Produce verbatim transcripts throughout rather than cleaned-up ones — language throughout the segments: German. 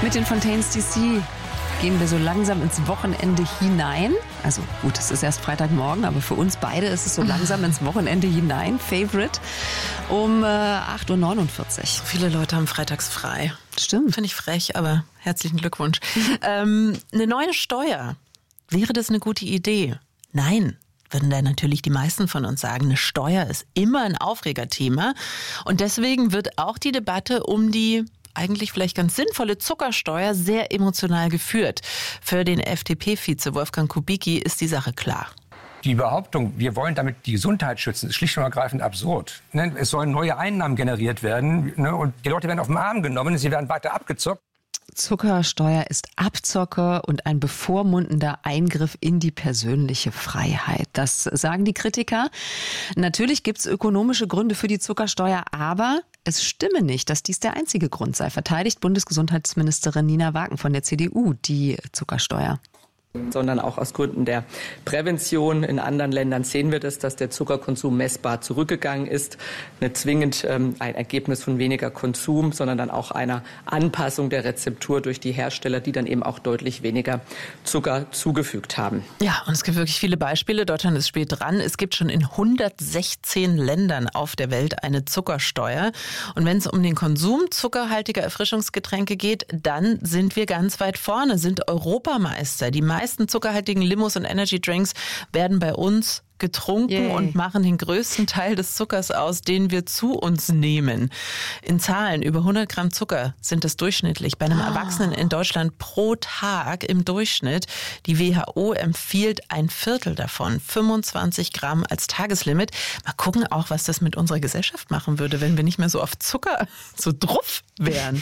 Mit den Fontaines D C gehen wir so langsam ins Wochenende hinein. Also gut, es ist erst Freitagmorgen, aber für uns beide ist es so langsam ins Wochenende hinein. Favorite um äh, acht Uhr neunundvierzig. So viele Leute haben freitags frei. Stimmt. Finde ich frech, aber herzlichen Glückwunsch. ähm, eine neue Steuer. Wäre das eine gute Idee? Nein. Würden da natürlich die meisten von uns sagen, eine Steuer ist immer ein Aufregerthema. Und deswegen wird auch die Debatte um die eigentlich vielleicht ganz sinnvolle Zuckersteuer sehr emotional geführt. Für den F D P-Vize Wolfgang Kubicki ist die Sache klar. Die Behauptung, wir wollen damit die Gesundheit schützen, ist schlicht und ergreifend absurd. Es sollen neue Einnahmen generiert werden und die Leute werden auf den Arm genommen, sie werden weiter abgezockt. Zuckersteuer ist Abzocke und ein bevormundender Eingriff in die persönliche Freiheit. Das sagen die Kritiker. Natürlich gibt es ökonomische Gründe für die Zuckersteuer, aber es stimme nicht, dass dies der einzige Grund sei, verteidigt Bundesgesundheitsministerin Nina Wagen von der C D U die Zuckersteuer. Sondern auch aus Gründen der Prävention. In anderen Ländern sehen wir das, dass der Zuckerkonsum messbar zurückgegangen ist. Nicht zwingend ähm, ein Ergebnis von weniger Konsum, sondern dann auch einer Anpassung der Rezeptur durch die Hersteller, die dann eben auch deutlich weniger Zucker zugefügt haben. Ja, und es gibt wirklich viele Beispiele. Deutschland ist spät dran. Es gibt schon in hundertsechzehn Ländern auf der Welt eine Zuckersteuer. Und wenn es um den Konsum zuckerhaltiger Erfrischungsgetränke geht, dann sind wir ganz weit vorne, sind Europameister. Die Die meisten zuckerhaltigen Limos und Energy Drinks werden bei uns getrunken Yay. Und machen den größten Teil des Zuckers aus, den wir zu uns nehmen. In Zahlen über hundert Gramm Zucker sind es durchschnittlich bei einem ah. Erwachsenen in Deutschland pro Tag im Durchschnitt. Die W H O empfiehlt ein Viertel davon, fünfundzwanzig Gramm als Tageslimit. Mal gucken auch, was das mit unserer Gesellschaft machen würde, wenn wir nicht mehr so auf Zucker so druff wären.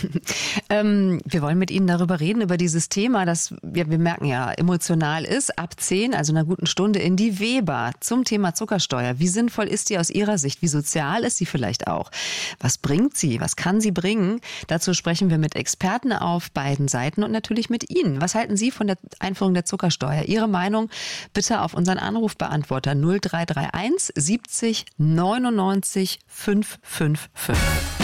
ähm, wir wollen mit Ihnen darüber reden, über dieses Thema, das wir, wir merken ja emotional ist, ab zehn, also einer guten Stunde in die Weber zum Thema Zuckersteuer. Wie sinnvoll ist die aus Ihrer Sicht? Wie sozial ist sie vielleicht auch? Was bringt sie? Was kann sie bringen? Dazu sprechen wir mit Experten auf beiden Seiten und natürlich mit Ihnen. Was halten Sie von der Einführung der Zuckersteuer? Ihre Meinung bitte auf unseren Anrufbeantworter null drei drei eins siebzig neunundneunzig fünfhundertfünfundfünfzig.